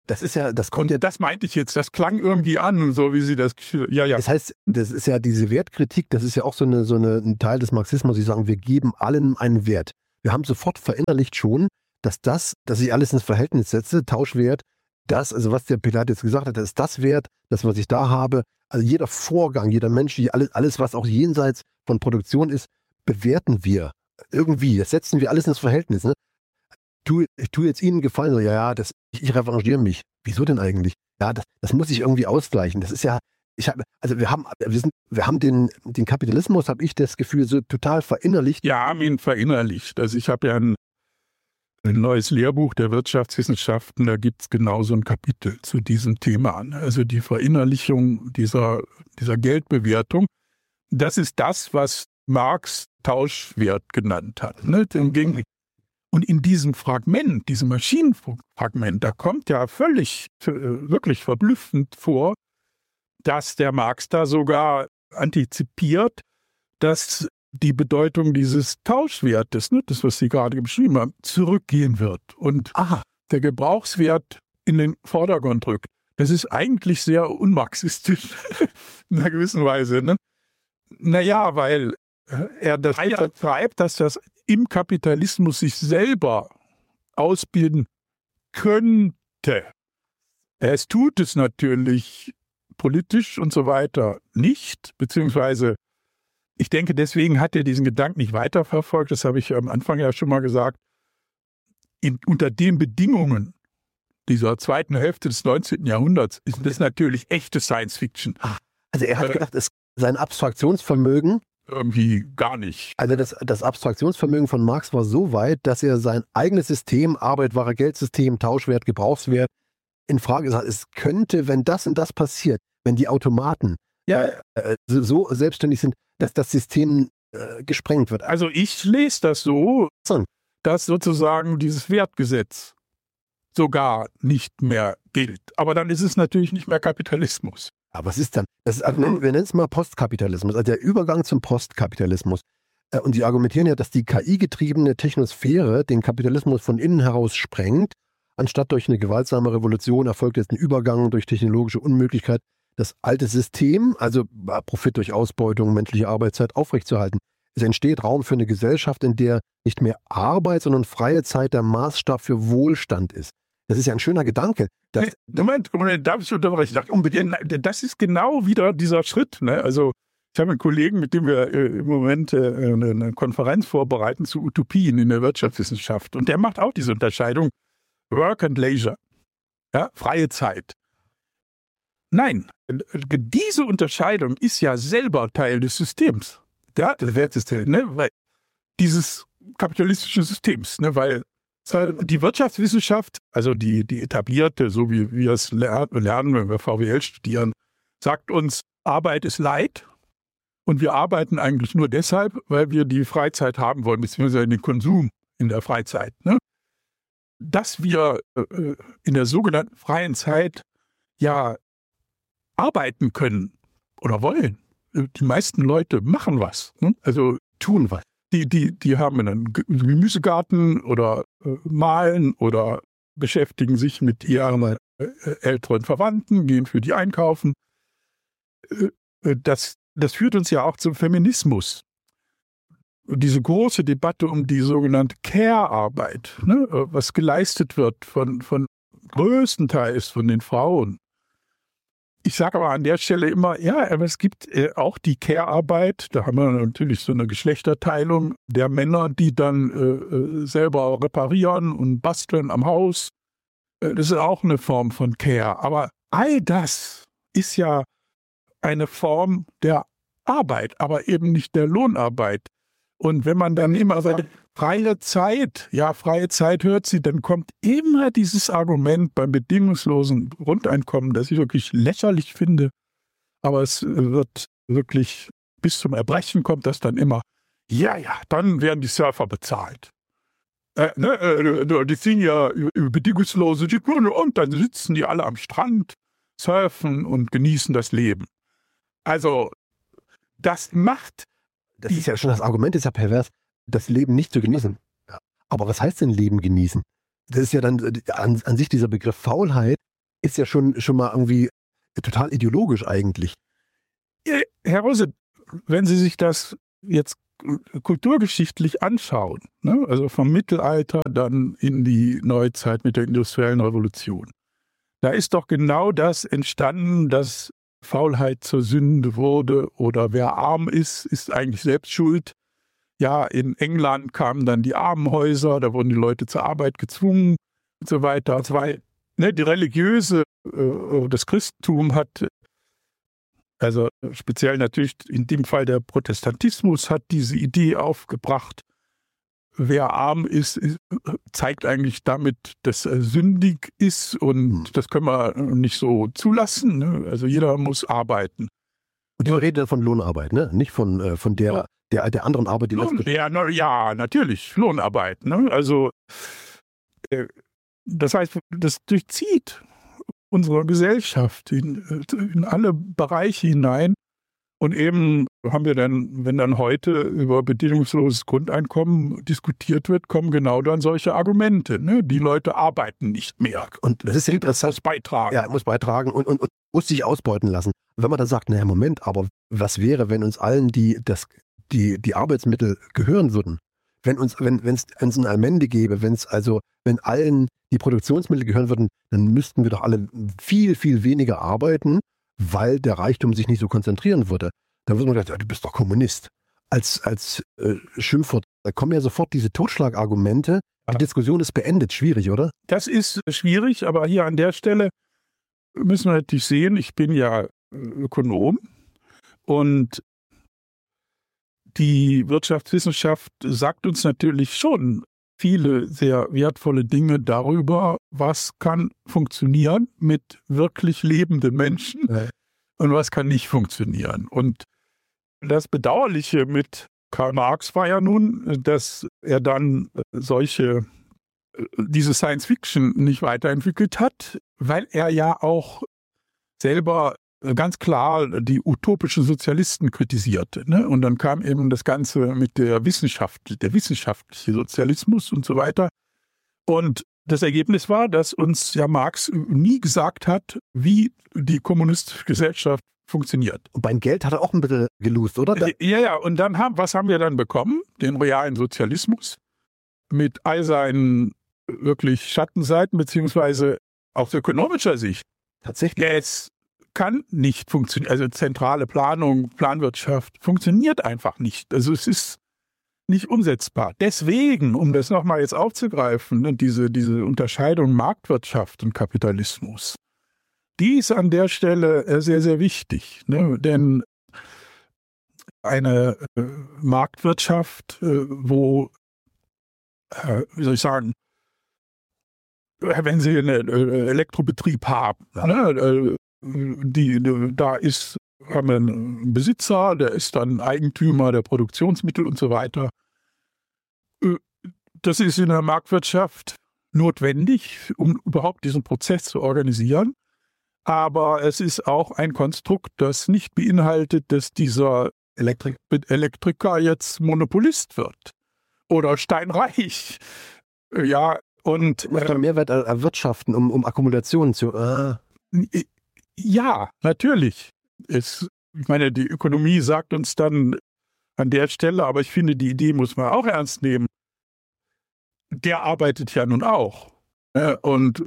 S2: Das ist ja, das kommt
S3: Und das meinte ich jetzt, das klang irgendwie an, so wie Sie das, ja.
S2: Das heißt, das ist ja diese Wertkritik, das ist ja auch ein Teil des Marxismus, die sagen, wir geben allen einen Wert. Wir haben sofort verinnerlicht schon, dass ich alles ins Verhältnis setze, Tauschwert, also was der Pilat jetzt gesagt hat, das ist das Wert, das, was ich da habe. Also jeder Vorgang, jeder Mensch, alles, was auch jenseits von Produktion ist, bewerten wir irgendwie. Das setzen wir alles ins Verhältnis. Ne? Ich tue jetzt Ihnen Gefallen, so, ich revanchiere mich. Wieso denn eigentlich? Ja, das muss ich irgendwie ausgleichen. Das ist ja, wir haben den Kapitalismus, habe ich das Gefühl, so total verinnerlicht.
S3: Ja, haben ihn verinnerlicht. Also ich habe ja ein neues Lehrbuch der Wirtschaftswissenschaften, da gibt es genau so ein Kapitel zu diesem Thema an. Also die Verinnerlichung dieser Geldbewertung, das ist das, was Marx Tauschwert genannt hat. Ne? Und in diesem Fragment, diesem Maschinenfragment, da kommt ja wirklich verblüffend vor, dass der Marx da sogar antizipiert, dass die Bedeutung dieses Tauschwertes, ne, das, was Sie gerade beschrieben haben, zurückgehen wird und der Gebrauchswert in den Vordergrund rückt. Das ist eigentlich sehr unmarxistisch in einer gewissen Weise. Ne? Naja, weil er das treibt, dass das im Kapitalismus sich selber ausbilden könnte. Es tut es natürlich politisch und so weiter nicht, beziehungsweise ich denke, deswegen hat er diesen Gedanken nicht weiterverfolgt. Das habe ich am Anfang ja schon mal gesagt. Unter den Bedingungen dieser zweiten Hälfte des 19. Jahrhunderts ist das natürlich echte Science Fiction.
S2: Also er hat gedacht, sein Abstraktionsvermögen
S3: irgendwie gar nicht.
S2: Also das Abstraktionsvermögen von Marx war so weit, dass er sein eigenes System, Arbeit, Ware, Geldsystem, Tauschwert, Gebrauchswert in Frage gesagt hat. Es könnte, wenn das und das passiert, wenn die Automaten so selbstständig sind, dass das System gesprengt wird.
S3: Also ich lese das so, dass sozusagen dieses Wertgesetz sogar nicht mehr gilt. Aber dann ist es natürlich nicht mehr Kapitalismus.
S2: Aber was ist dann? Wir nennen es mal Postkapitalismus, also der Übergang zum Postkapitalismus. Und die argumentieren ja, dass die KI-getriebene Technosphäre den Kapitalismus von innen heraus sprengt, anstatt durch eine gewaltsame Revolution erfolgt jetzt ein Übergang durch technologische Unmöglichkeit, das alte System, also Profit durch Ausbeutung, menschliche Arbeitszeit aufrechtzuerhalten. Es entsteht Raum für eine Gesellschaft, in der nicht mehr Arbeit, sondern freie Zeit der Maßstab für Wohlstand ist. Das ist ja ein schöner Gedanke.
S3: Moment, darf ich unterbrechen? Das ist genau wieder dieser Schritt. Ne? Also ich habe einen Kollegen, mit dem wir im Moment eine Konferenz vorbereiten zu Utopien in der Wirtschaftswissenschaft. Und der macht auch diese Unterscheidung Work and Leisure, ja, freie Zeit. Nein, diese Unterscheidung ist ja selber Teil des Systems. Ja, des Wertsystems, ne? Weil dieses kapitalistischen Systems, ne? Weil die Wirtschaftswissenschaft, also die etablierte, so wie wir es lernen, wenn wir VWL studieren, sagt uns, Arbeit ist Leid und wir arbeiten eigentlich nur deshalb, weil wir die Freizeit haben wollen, beziehungsweise den Konsum in der Freizeit. Ne? Dass wir in der sogenannten freien Zeit ja arbeiten können oder wollen. Die meisten Leute machen was, ne? Also tun was. Die haben einen Gemüsegarten oder malen oder beschäftigen sich mit ihren älteren Verwandten, gehen für die einkaufen. Das führt uns ja auch zum Feminismus. Diese große Debatte um die sogenannte Care-Arbeit, ne, was geleistet wird von größtenteils von den Frauen. Ich sage aber an der Stelle immer, ja, aber es gibt auch die Care-Arbeit, da haben wir natürlich so eine Geschlechterteilung der Männer, die dann selber reparieren und basteln am Haus. Das ist auch eine Form von Care. Aber all das ist ja eine Form der Arbeit, aber eben nicht der Lohnarbeit. Und wenn man dann immer seine freie Zeit hört sie, dann kommt immer dieses Argument beim bedingungslosen Grundeinkommen, das ich wirklich lächerlich finde. Aber es wird wirklich bis zum Erbrechen kommt das dann immer. Ja, dann werden die Surfer bezahlt. Die sind ja bedingungslose und dann sitzen die alle am Strand, surfen und genießen das Leben. Also, das macht...
S2: Das ist ja schon, das Argument ist ja pervers, das Leben nicht zu genießen. Ja. Aber was heißt denn Leben genießen? Das ist ja dann an sich dieser Begriff Faulheit, ist ja schon mal irgendwie total ideologisch eigentlich.
S3: Herr Rose, wenn Sie sich das jetzt kulturgeschichtlich anschauen, ne? Also vom Mittelalter dann in die Neuzeit mit der industriellen Revolution, da ist doch genau das entstanden, dass Faulheit zur Sünde wurde oder wer arm ist, ist eigentlich selbst schuld. Ja, in England kamen dann die Armenhäuser, da wurden die Leute zur Arbeit gezwungen und so weiter. Die religiöse, das Christentum hat, also speziell natürlich in dem Fall der Protestantismus, hat diese Idee aufgebracht, wer arm ist, zeigt eigentlich damit, dass er sündig ist und das können wir nicht so zulassen. Ne? Also jeder muss arbeiten.
S2: Und die redet von Lohnarbeit, ne? Nicht von der anderen Arbeit, die
S3: ja, natürlich, Lohnarbeit. Ne? Also das heißt, das durchzieht unsere Gesellschaft in alle Bereiche hinein. Und eben haben wir dann, wenn dann heute über bedingungsloses Grundeinkommen diskutiert wird, kommen genau dann solche Argumente. Ne? Die Leute arbeiten nicht mehr.
S2: Und das ist ja interessant.
S3: Muss beitragen.
S2: Ja, muss beitragen und muss sich ausbeuten lassen. Wenn man dann sagt, naja, Moment, aber was wäre, wenn uns allen die Arbeitsmittel gehören würden? Wenn es ein Allmende gäbe, wenn allen die Produktionsmittel gehören würden, dann müssten wir doch alle viel, viel weniger arbeiten, weil der Reichtum sich nicht so konzentrieren würde. Da würde man sagen, ja, du bist doch Kommunist. Als Schimpfwort, da kommen ja sofort diese Totschlagargumente. Die Diskussion ist beendet. Schwierig, oder?
S3: Das ist schwierig, aber hier an der Stelle müssen wir natürlich sehen, ich bin ja Ökonom und die Wirtschaftswissenschaft sagt uns natürlich schon viele sehr wertvolle Dinge darüber, was kann funktionieren mit wirklich lebenden Menschen und was kann nicht funktionieren. Und das Bedauerliche mit Karl Marx war ja nun, dass er dann diese Science Fiction nicht weiterentwickelt hat, weil er ja auch selber ganz klar die utopischen Sozialisten kritisierte. Ne? Und dann kam eben das Ganze mit der wissenschaftliche Sozialismus und so weiter. Und das Ergebnis war, dass uns ja Marx nie gesagt hat, wie die kommunistische Gesellschaft funktioniert.
S2: Und beim Geld hat er auch ein bisschen gelost, oder?
S3: Ja. Und dann was haben wir dann bekommen? Den realen Sozialismus mit all seinen wirklich Schattenseiten, beziehungsweise aus ökonomischer Sicht.
S2: Tatsächlich.
S3: Es kann nicht funktionieren. Also zentrale Planung, Planwirtschaft funktioniert einfach nicht. Also es ist nicht umsetzbar. Deswegen, um das nochmal jetzt aufzugreifen, ne, diese Unterscheidung Marktwirtschaft und Kapitalismus, die ist an der Stelle sehr, sehr wichtig. Ne? Denn eine Marktwirtschaft, wo, wie soll ich sagen, wenn Sie einen Elektrobetrieb haben, ne, haben wir einen Besitzer, der ist dann Eigentümer der Produktionsmittel und so weiter. Das ist in der Marktwirtschaft notwendig, um überhaupt diesen Prozess zu organisieren. Aber es ist auch ein Konstrukt, das nicht beinhaltet, dass dieser Elektriker jetzt Monopolist wird oder steinreich. Ja, und
S2: Mehrwert erwirtschaften, um Akkumulationen zu.
S3: Ja, natürlich. Ich meine, die Ökonomie sagt uns dann an der Stelle, aber ich finde, die Idee muss man auch ernst nehmen. Der arbeitet ja nun auch. Und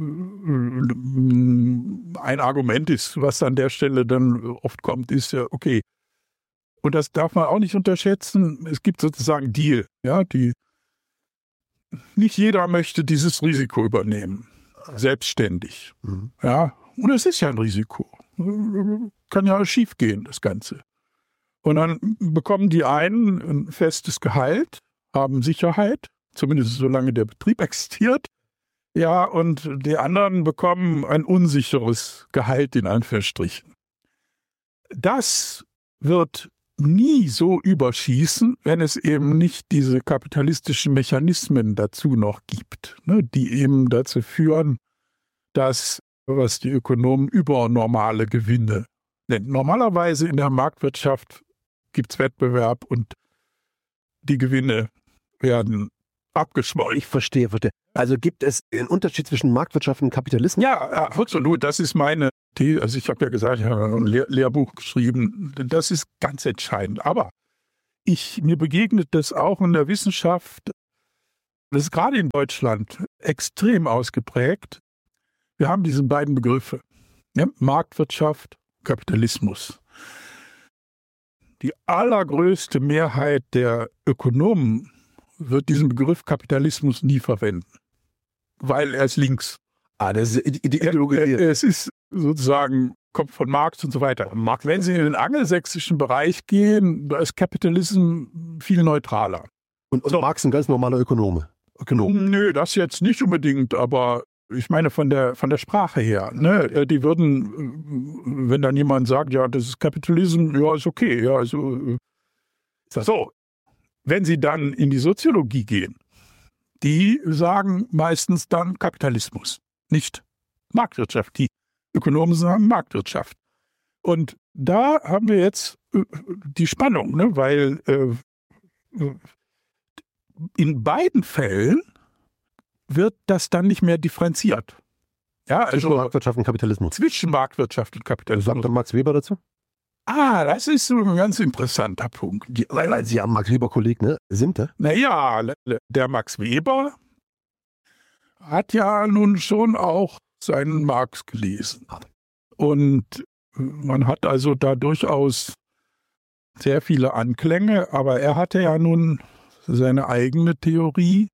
S3: ein Argument ist, was an der Stelle dann oft kommt, ist ja, okay. Und das darf man auch nicht unterschätzen. Es gibt sozusagen Deal. Ja, nicht jeder möchte dieses Risiko übernehmen. Selbstständig. Mhm. Ja, und es ist ja ein Risiko. Kann ja schief gehen, das Ganze. Und dann bekommen die einen ein festes Gehalt, haben Sicherheit, zumindest solange der Betrieb existiert. Ja, und die anderen bekommen ein unsicheres Gehalt, in Anführungsstrichen. Das wird nie so überschießen, wenn es eben nicht diese kapitalistischen Mechanismen dazu noch gibt, ne, die eben dazu führen, dass, was die Ökonomen übernormale Gewinne nennen. Normalerweise in der Marktwirtschaft gibt es Wettbewerb und die Gewinne werden abgeschmolzen.
S2: Ich verstehe. Also gibt es einen Unterschied zwischen Marktwirtschaft und Kapitalismus?
S3: Ja, absolut. Das ist meine These. Also ich habe ja gesagt, ich habe ein Lehrbuch geschrieben. Das ist ganz entscheidend. Aber mir begegnet das auch in der Wissenschaft. Das ist gerade in Deutschland extrem ausgeprägt. Wir haben diese beiden Begriffe, ja, Marktwirtschaft, Kapitalismus. Die allergrößte Mehrheit der Ökonomen wird diesen Begriff Kapitalismus nie verwenden, weil er ist links.
S2: Das ist die Ideologie.
S3: Es ist sozusagen, kommt von Marx und so weiter. Wenn Sie in den angelsächsischen Bereich gehen, da ist Capitalism viel neutraler.
S2: Und Marx ein ganz normaler Ökonom.
S3: Nö, das jetzt nicht unbedingt, aber ich meine von der Sprache her. Ne? Die würden, wenn dann jemand sagt, ja, das ist Kapitalismus, ja, ist okay. Ja, also, so, wenn Sie dann in die Soziologie gehen, die sagen meistens dann Kapitalismus, nicht Marktwirtschaft. Die Ökonomen sagen Marktwirtschaft. Und da haben wir jetzt die Spannung, ne? Weil in beiden Fällen wird das dann nicht mehr differenziert. Ja, also
S2: zwischen Marktwirtschaft und Kapitalismus.
S3: Zwischen Marktwirtschaft und Kapitalismus.
S2: Sagt der Max Weber dazu?
S3: Das ist so ein ganz interessanter Punkt.
S2: Weil Sie haben Max Weber Kolleg, ne? Simte?
S3: Naja, der Max Weber hat ja nun schon auch seinen Marx gelesen. Und man hat also da durchaus sehr viele Anklänge, aber er hatte ja nun seine eigene Theorie,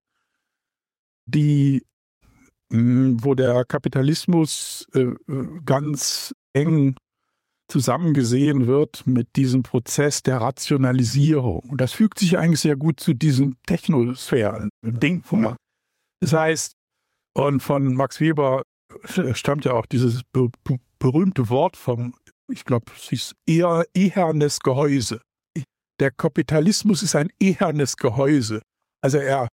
S3: wo der Kapitalismus ganz eng zusammengesehen wird mit diesem Prozess der Rationalisierung. Und das fügt sich eigentlich sehr gut zu diesem Technosphären-Ding vor. Das heißt, und von Max Weber stammt ja auch dieses berühmte Wort vom, ich glaube, es hieß ehernes Gehäuse. Der Kapitalismus ist ein ehernes Gehäuse. Also er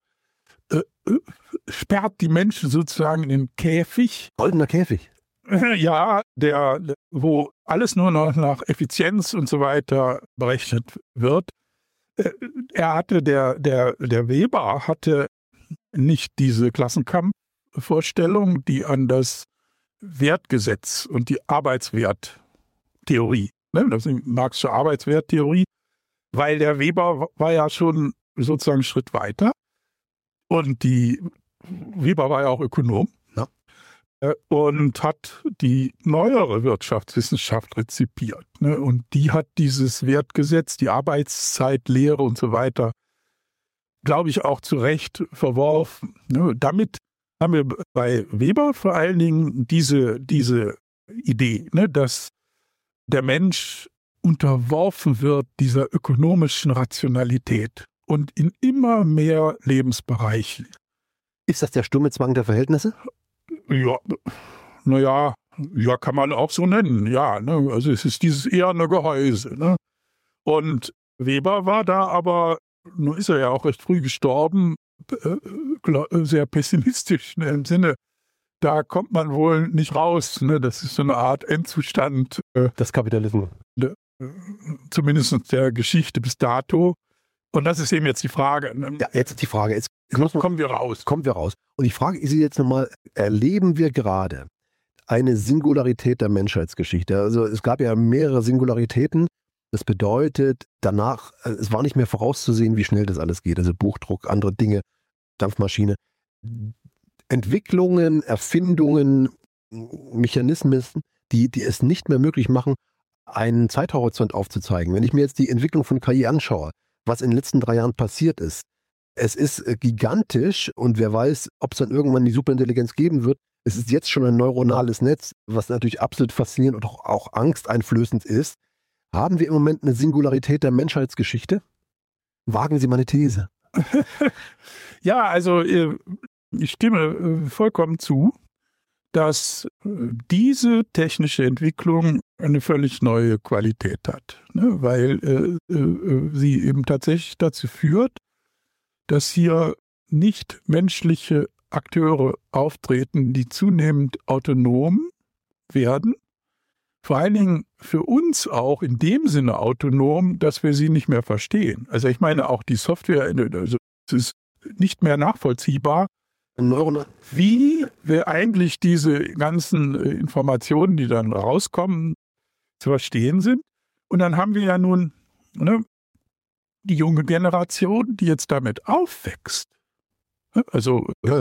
S3: sperrt die Menschen sozusagen in den Käfig.
S2: Goldener Käfig.
S3: Ja, wo alles nur noch nach Effizienz und so weiter berechnet wird. Der Weber hatte nicht diese Klassenkampfvorstellung, die an das Wertgesetz und die Arbeitswerttheorie, ne, das ist die Marxische Arbeitswerttheorie, weil der Weber war ja schon sozusagen einen Schritt weiter und Weber war ja auch Ökonom, ja, und hat die neuere Wirtschaftswissenschaft rezipiert, ne, und die hat dieses Wertgesetz, die Arbeitszeitlehre und so weiter, glaube ich, auch zu Recht verworfen. Ne. Damit haben wir bei Weber vor allen Dingen diese Idee, ne, dass der Mensch unterworfen wird dieser ökonomischen Rationalität und in immer mehr Lebensbereichen.
S2: Ist das der stumme Zwang der Verhältnisse?
S3: Ja, naja, ja, kann man auch so nennen, ja. Ne? Also es ist dieses eherne Gehäuse. Ne? Und Weber war da aber, nun ist er ja auch recht früh gestorben, sehr pessimistisch, ne, im Sinne, da kommt man wohl nicht raus. Ne? Das ist so eine Art Endzustand.
S2: Das Kapitalismus.
S3: Zumindest der Geschichte bis dato. Und das ist eben jetzt die Frage. Ne?
S2: Ja, jetzt ist die Frage. Jetzt
S3: kommen wir raus.
S2: Kommen wir raus. Und die Frage ist jetzt nochmal, erleben wir gerade eine Singularität der Menschheitsgeschichte? Also es gab ja mehrere Singularitäten. Das bedeutet, danach, es war nicht mehr vorauszusehen, wie schnell das alles geht. Also Buchdruck, andere Dinge, Dampfmaschine. Entwicklungen, Erfindungen, Mechanismen, die es nicht mehr möglich machen, einen Zeithorizont aufzuzeigen. Wenn ich mir jetzt die Entwicklung von KI anschaue, was in den letzten 3 Jahren passiert ist, es ist gigantisch und wer weiß, ob es dann irgendwann die Superintelligenz geben wird. Es ist jetzt schon ein neuronales Netz, was natürlich absolut faszinierend und auch angsteinflößend ist. Haben wir im Moment eine Singularität der Menschheitsgeschichte? Wagen Sie mal eine These.
S3: Ja, also ich stimme vollkommen zu, dass diese technische Entwicklung eine völlig neue Qualität hat, ne? Weil sie eben tatsächlich dazu führt, dass hier nicht menschliche Akteure auftreten, die zunehmend autonom werden, vor allen Dingen für uns auch in dem Sinne autonom, dass wir sie nicht mehr verstehen. Also ich meine auch die Software, also es ist nicht mehr nachvollziehbar, wie wir eigentlich diese ganzen Informationen, die dann rauskommen, zu verstehen sind. Und dann haben wir ja nun die junge Generation, die jetzt damit aufwächst. Also